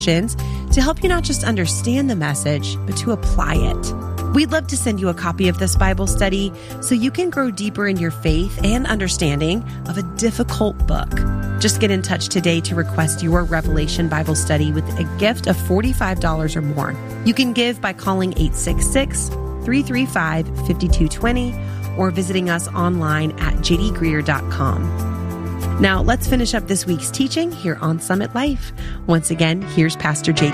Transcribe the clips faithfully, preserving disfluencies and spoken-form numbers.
to help you not just understand the message, but to apply it. We'd love to send you a copy of this Bible study so you can grow deeper in your faith and understanding of a difficult book. Just get in touch today to request your Revelation Bible study with a gift of forty-five dollars or more. You can give by calling eight six six, three three five, five two two zero or visiting us online at j d greer dot com. Now, let's finish up this week's teaching here on Summit Life. Once again, here's Pastor J D.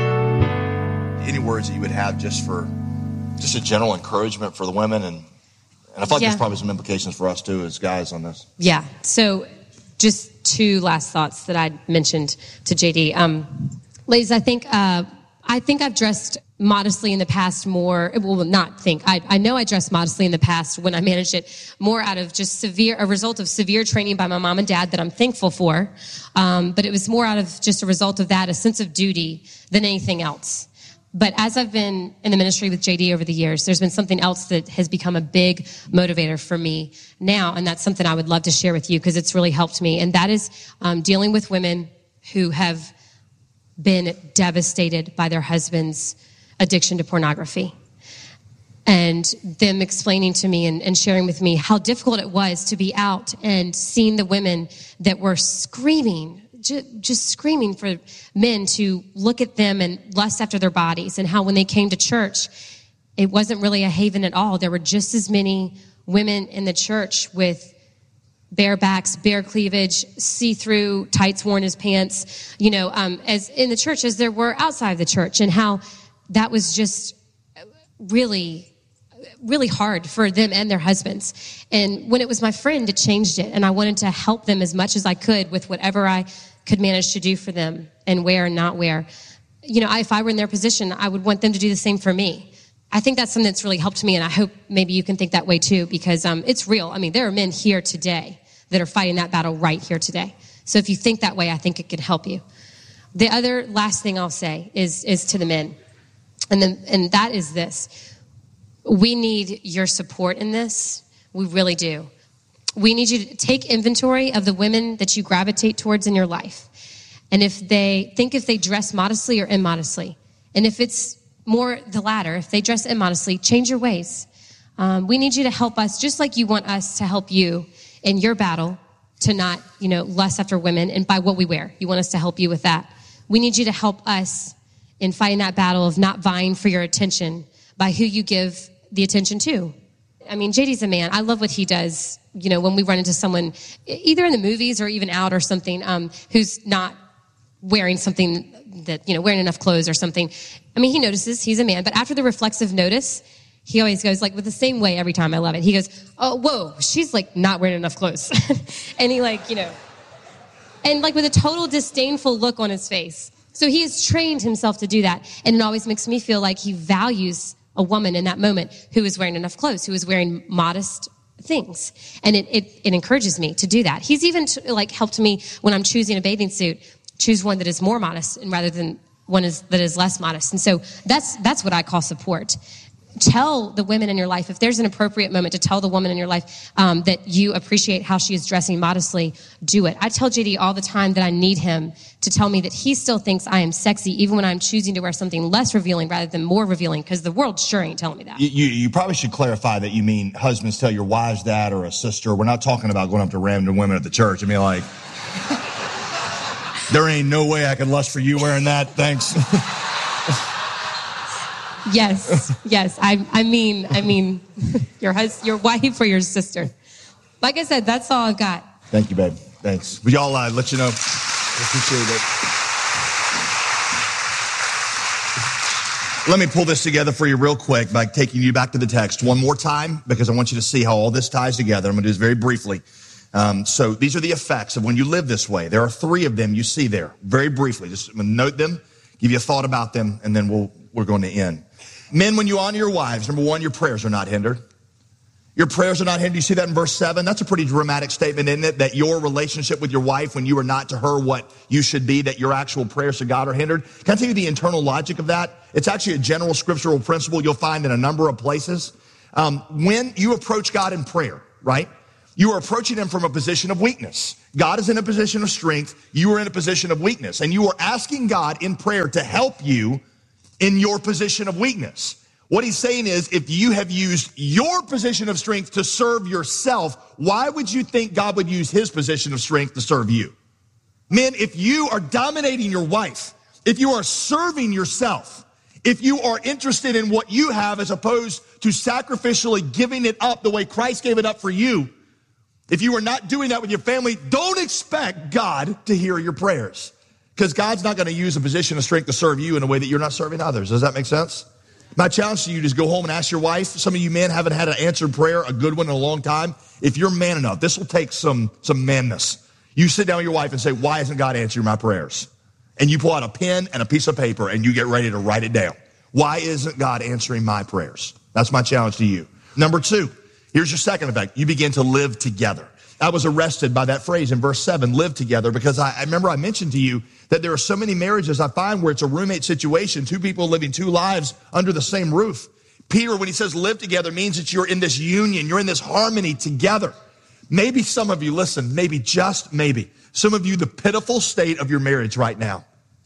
Any words that you would have just for just a general encouragement for the women? And, and I feel like yeah. there's probably some implications for us, too, as guys on this. Yeah. So just two last thoughts that I mentioned to J D. Um, ladies, I think uh, I think I've dressed modestly in the past more, well, not think, I, I know I dressed modestly in the past when I managed it more out of just severe, a result of severe training by my mom and dad that I'm thankful for. Um, but it was more out of just a result of that, a sense of duty than anything else. But as I've been in the ministry with J D over the years, there's been something else that has become a big motivator for me now. And that's something I would love to share with you because it's really helped me. And that is um, dealing with women who have been devastated by their husbands' addiction to pornography, and them explaining to me and, and sharing with me how difficult it was to be out and seeing the women that were screaming, just, just screaming for men to look at them and lust after their bodies, and how when they came to church, it wasn't really a haven at all. There were just as many women in the church with bare backs, bare cleavage, see-through, tights worn as pants, you know, um, as in the church as there were outside the church, and how that was just really, really hard for them and their husbands. And when it was my friend, it changed it. And I wanted to help them as much as I could with whatever I could manage to do for them and where and not where. You know, I, if I were in their position, I would want them to do the same for me. I think that's something that's really helped me, and I hope maybe you can think that way too, because um, it's real. I mean, there are men here today that are fighting that battle right here today. So if you think that way, I think it can help you. The other last thing I'll say is is to the men. And then, and that is this. We need your support in this. We really do. We need you to take inventory of the women that you gravitate towards in your life. And if they think if they dress modestly or immodestly, and if it's more the latter, if they dress immodestly, change your ways. Um, we need you to help us, just like you want us to help you in your battle to not, you know, lust after women and by what we wear. You want us to help you with that. We need you to help us in fighting that battle of not vying for your attention by who you give the attention to. I mean, J D's a man. I love what he does, you know, when we run into someone, either in the movies or even out or something, um, who's not wearing something that, you know, wearing enough clothes or something. I mean, he notices, he's a man, but after the reflexive notice, he always goes like with the same way every time. I love it. He goes, oh, whoa, she's like not wearing enough clothes. And he like, you know, and like with a total disdainful look on his face. So he has trained himself to do that. And it always makes me feel like he values a woman in that moment who is wearing enough clothes, who is wearing modest things. And it, it, it encourages me to do that. He's even t- like helped me when I'm choosing a bathing suit, choose one that is more modest and rather than one is, that is less modest. And so that's, that's what I call support. Tell the women in your life, if there's an appropriate moment to tell the woman in your life um, that you appreciate how she is dressing modestly, do it. I tell J D all the time that I need him to tell me that he still thinks I am sexy, even when I'm choosing to wear something less revealing rather than more revealing, because the world sure ain't telling me that. You, you, you probably should clarify that you mean husbands tell your wives that, or a sister. We're not talking about going up to random women at the church. I mean, like, there ain't no way I could lust for you wearing that. Thanks. Yes, yes. I, I mean, I mean, your hus- your wife or your sister. Like I said, that's all I've got. Thank you, babe. Thanks. We all uh, let you know. Appreciate it. Let me pull this together for you real quick by taking you back to the text one more time, because I want you to see how all this ties together. I'm going to do this very briefly. Um, so these are the effects of when you live this way. There are three of them you see there. Very briefly, just I'm going to note them, give you a thought about them, and then we'll, we're going to end. Men, when you honor your wives, number one, your prayers are not hindered. Your prayers are not hindered. You see that in verse seven? That's a pretty dramatic statement, isn't it? That your relationship with your wife, when you are not to her what you should be, that your actual prayers to God are hindered. Can I tell you the internal logic of that? It's actually a general scriptural principle you'll find in a number of places. Um, when you approach God in prayer, right? You are approaching him from a position of weakness. God is in a position of strength. You are in a position of weakness. And you are asking God in prayer to help you in your position of weakness. What he's saying is, if you have used your position of strength to serve yourself, why would you think God would use his position of strength to serve you? Men, if you are dominating your wife, if you are serving yourself, if you are interested in what you have as opposed to sacrificially giving it up the way Christ gave it up for you, if you are not doing that with your family, don't expect God to hear your prayers, because God's not going to use a position of strength to serve you in a way that you're not serving others. Does that make sense? My challenge to you is go home and ask your wife. Some of you men haven't had an answered prayer, a good one in a long time. If you're man enough, this will take some, some manness. You sit down with your wife and say, why isn't God answering my prayers? And you pull out a pen and a piece of paper and you get ready to write it down. Why isn't God answering my prayers? That's my challenge to you. Number two, here's your second effect. You begin to live together. I was arrested by that phrase in verse seven, live together, because I, I remember I mentioned to you that there are so many marriages I find where it's a roommate situation, two people living two lives under the same roof. Peter, when he says live together, means that you're in this union, you're in this harmony together. Maybe some of you, listen, maybe just maybe, some of you, the pitiful state of your marriage right now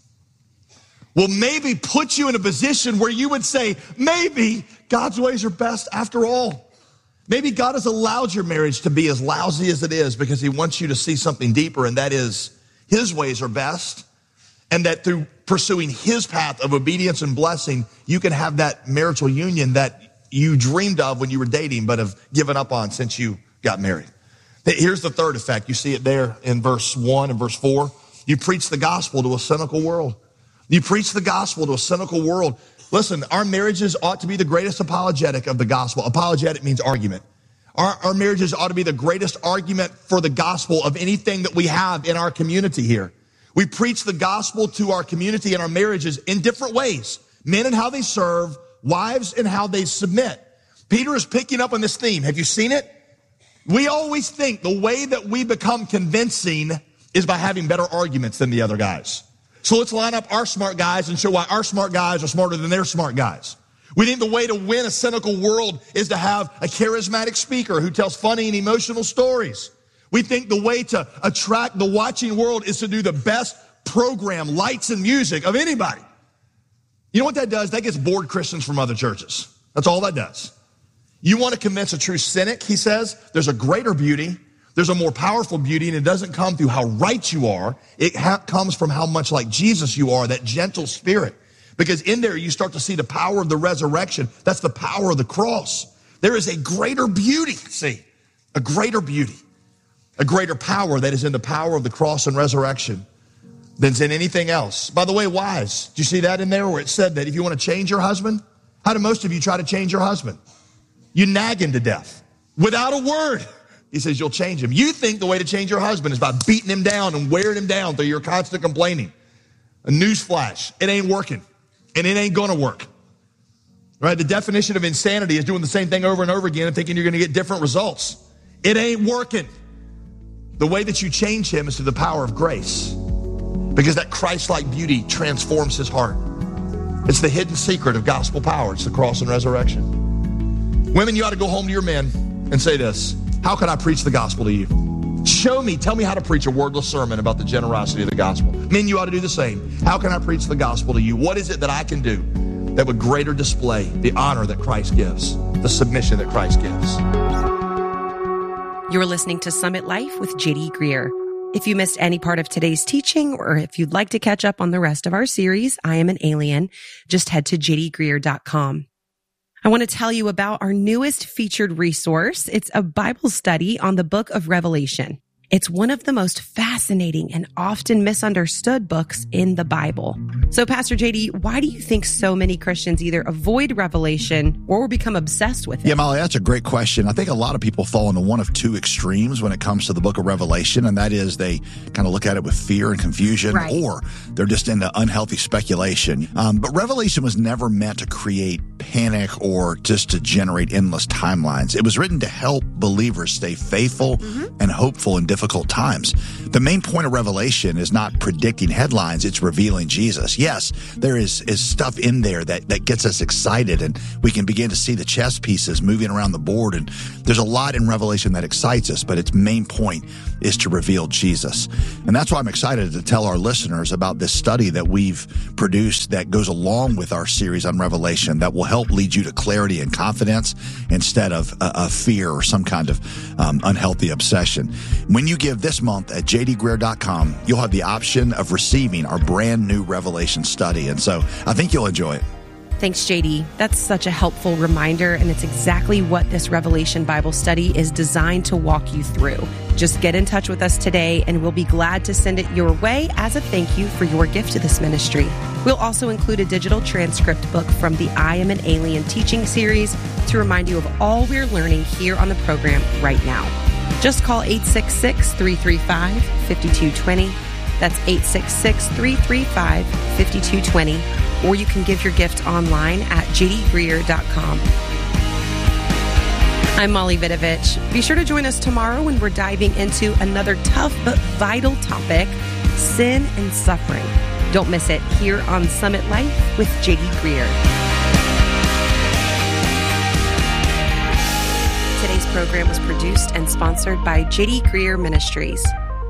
will maybe put you in a position where you would say, maybe God's ways are best after all. Maybe God has allowed your marriage to be as lousy as it is because he wants you to see something deeper, and that is his ways are best, and that through pursuing his path of obedience and blessing, you can have that marital union that you dreamed of when you were dating but have given up on since you got married. Here's the third effect. You see it there in verse one and verse four. You preach the gospel to a cynical world. You preach the gospel to a cynical world. Listen, our marriages ought to be the greatest apologetic of the gospel. Apologetic means argument. Our, our marriages ought to be the greatest argument for the gospel of anything that we have in our community here. We preach the gospel to our community and our marriages in different ways. Men and how they serve, wives and how they submit. Peter is picking up on this theme. Have you seen it? We always think the way that we become convincing is by having better arguments than the other guys. So let's line up our smart guys and show why our smart guys are smarter than their smart guys. We think the way to win a cynical world is to have a charismatic speaker who tells funny and emotional stories. We think the way to attract the watching world is to do the best program, lights and music of anybody. You know what that does? That gets bored Christians from other churches. That's all that does. You want to convince a true cynic, he says, there's a greater beauty. There's a more powerful beauty, and it doesn't come through how right you are. It ha- comes from how much like Jesus you are, that gentle spirit. Because in there, you start to see the power of the resurrection. That's the power of the cross. There is a greater beauty, see, a greater beauty, a greater power that is in the power of the cross and resurrection than's in anything else. By the way, wives, do you see that in there where it said that if you want to change your husband, how do most of you try to change your husband? You nag him to death without a word. He says you'll change him. You think the way to change your husband is by beating him down and wearing him down through your constant complaining. A newsflash, it ain't working, and it ain't gonna work. Right? The definition of insanity is doing the same thing over and over again and thinking you're gonna get different results. It ain't working. The way that you change him is through the power of grace, because that Christ-like beauty transforms his heart. It's the hidden secret of gospel power. It's the cross and resurrection. Women, you ought to go home to your men and say this: how can I preach the gospel to you? Show me, tell me how to preach a wordless sermon about the generosity of the gospel. Men, you ought to do the same. How can I preach the gospel to you? What is it that I can do that would greater display the honor that Christ gives, the submission that Christ gives? You're listening to Summit Life with J D Greear. If you missed any part of today's teaching, or if you'd like to catch up on the rest of our series, I Am an Alien, just head to j d greear dot com. I want to tell you about our newest featured resource. It's a Bible study on the book of Revelation. It's one of the most fascinating and often misunderstood books in the Bible. So, Pastor J D, why do you think so many Christians either avoid Revelation or become obsessed with it? Yeah, Molly, that's a great question. I think a lot of people fall into one of two extremes when it comes to the book of Revelation, and that is they kind of look at it with fear and confusion, right, or they're just into unhealthy speculation. Um, but Revelation was never meant to create panic or just to generate endless timelines. It was written to help believers stay faithful mm-hmm. and hopeful in difficult times. The main point of Revelation is not predicting headlines, it's revealing Jesus. Yes, there is, is stuff in there that, that gets us excited, and we can begin to see the chess pieces moving around the board. And there's a lot in Revelation that excites us, but its main point is to reveal Jesus. And that's why I'm excited to tell our listeners about this study that we've produced that goes along with our series on Revelation that will help lead you to clarity and confidence instead of a, a fear or some kind of um, unhealthy obsession. When you give this month at j d greer dot com, you'll have the option of receiving our brand new Revelation study. And so I think you'll enjoy it. Thanks, J D. That's such a helpful reminder, and it's exactly what this Revelation Bible study is designed to walk you through. Just get in touch with us today, and we'll be glad to send it your way as a thank you for your gift to this ministry. We'll also include a digital transcript book from the I Am an Alien teaching series to remind you of all we're learning here on the program right now. Just call eight six six, three three five, five two two zero. That's eight six six, three three five, five two two zero. Or you can give your gift online at j d greer dot com. I'm Molly Vidovich. Be sure to join us tomorrow when we're diving into another tough but vital topic, sin and suffering. Don't miss it here on Summit Life with J D Greer. Today's program was produced and sponsored by J D Greer Ministries.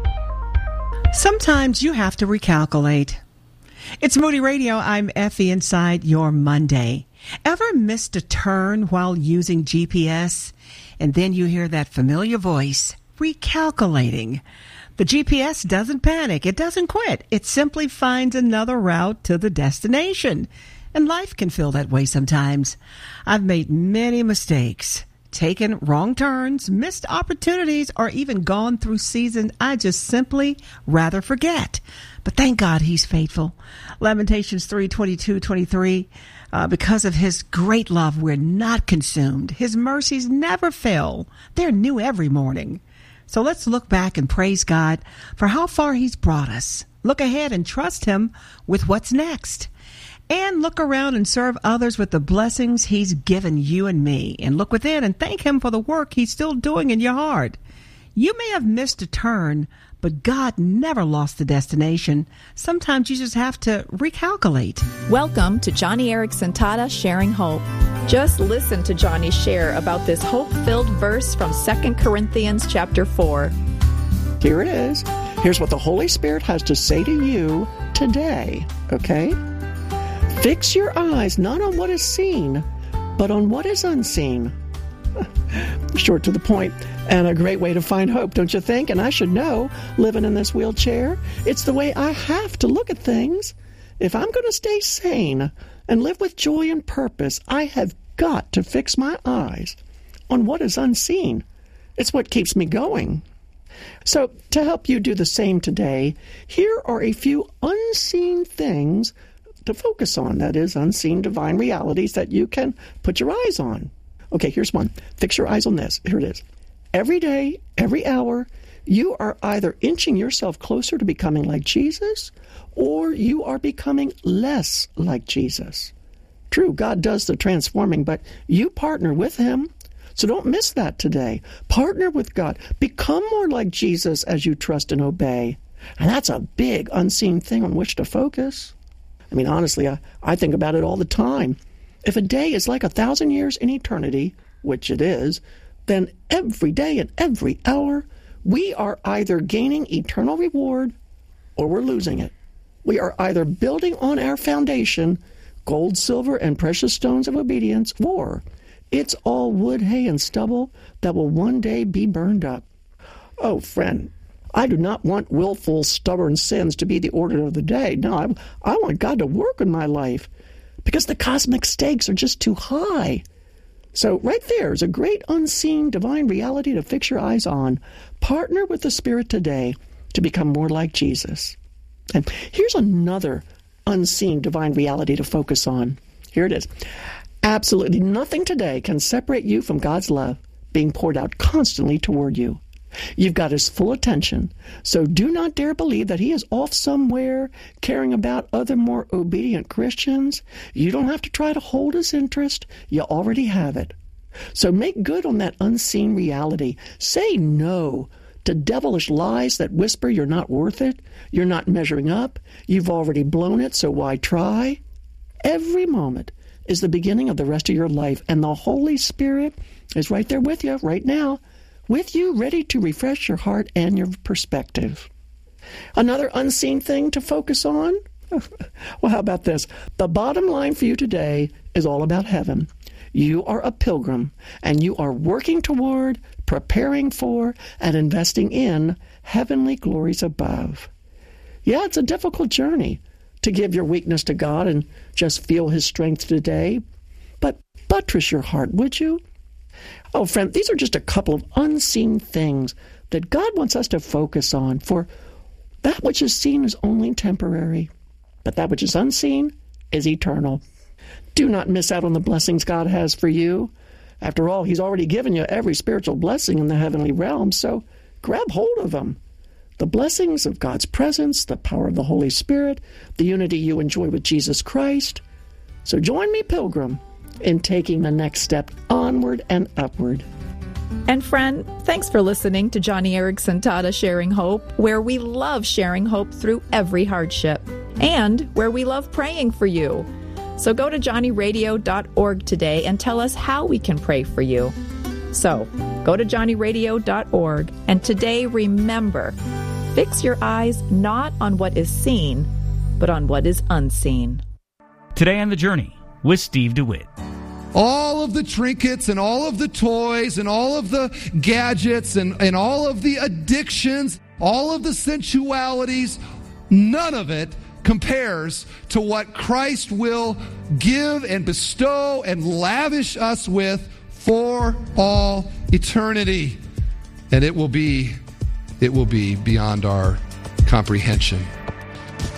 Sometimes you have to recalculate. It's Moody Radio. I'm Effie inside your Monday. Ever missed a turn while using G P S? And then you hear that familiar voice recalculating. The G P S doesn't panic. It doesn't quit. It simply finds another route to the destination. And life can feel that way sometimes. I've made many mistakes, taken wrong turns, missed opportunities, or even gone through seasons I just simply rather forget. But thank God he's faithful. Lamentations three, twenty-two, twenty-three. Uh, because of his great love, we're not consumed. His mercies never fail. They're new every morning. So let's look back and praise God for how far he's brought us. Look ahead and trust him with what's next. And look around and serve others with the blessings he's given you and me. And look within and thank him for the work he's still doing in your heart. You may have missed a turn, but God never lost the destination. Sometimes you just have to recalculate. Welcome to Johnny Erickson Tata Sharing Hope. Just listen to Johnny share about this hope-filled verse from Second Corinthians chapter four. Here it is. Here's what the Holy Spirit has to say to you today, okay? Fix your eyes not on what is seen, but on what is unseen. Short to the point, and a great way to find hope, don't you think? And I should know, living in this wheelchair, it's the way I have to look at things. If I'm going to stay sane and live with joy and purpose, I have got to fix my eyes on what is unseen. It's what keeps me going. So, to help you do the same today, here are a few unseen things to focus on. That is, unseen divine realities that you can put your eyes on. Okay, here's one. Fix your eyes on this. Here it is. Every day, every hour, you are either inching yourself closer to becoming like Jesus, or you are becoming less like Jesus. True, God does the transforming, but you partner with him. So don't miss that today. Partner with God. Become more like Jesus as you trust and obey. And that's a big unseen thing on which to focus. I mean, honestly, I, I think about it all the time. If a day is like a thousand years in eternity, which it is, then every day and every hour, we are either gaining eternal reward or we're losing it. We are either building on our foundation, gold, silver, and precious stones of obedience, or it's all wood, hay, and stubble that will one day be burned up. Oh, friend, I do not want willful, stubborn sins to be the order of the day. No, I, I want God to work in my life because the cosmic stakes are just too high. So right there is a great unseen divine reality to fix your eyes on. Partner with the Spirit today to become more like Jesus. And here's another unseen divine reality to focus on. Here it is. Absolutely nothing today can separate you from God's love being poured out constantly toward you. You've got his full attention, so do not dare believe that he is off somewhere caring about other more obedient Christians. You don't have to try to hold his interest. You already have it. So make good on that unseen reality. Say no to devilish lies that whisper you're not worth it, you're not measuring up, you've already blown it, so why try? Every moment is the beginning of the rest of your life, and the Holy Spirit is right there with you right now, with you, ready to refresh your heart and your perspective. Another unseen thing to focus on? Well, how about this? The bottom line for you today is all about heaven. You are a pilgrim, and you are working toward, preparing for, and investing in heavenly glories above. Yeah, it's a difficult journey to give your weakness to God and just feel His strength today. But buttress your heart, would you? Oh, friend, these are just a couple of unseen things that God wants us to focus on, for that which is seen is only temporary, but that which is unseen is eternal. Do not miss out on the blessings God has for you. After all, He's already given you every spiritual blessing in the heavenly realm, so grab hold of them. The blessings of God's presence, the power of the Holy Spirit, the unity you enjoy with Jesus Christ. So join me, pilgrim, in taking the next step onward and upward. And friend, thanks for listening to Joni Eareckson Tada Sharing Hope, where we love sharing hope through every hardship, and where we love praying for you. So go to Joni Radio dot org today and tell us how we can pray for you. So go to Joni Radio dot org, and today remember, fix your eyes not on what is seen, but on what is unseen. Today on The Journey with Steve DeWitt. All of the trinkets and all of the toys and all of the gadgets and, and all of the addictions, all of the sensualities, none of it compares to what Christ will give and bestow and lavish us with for all eternity. And it will be, it will be beyond our comprehension.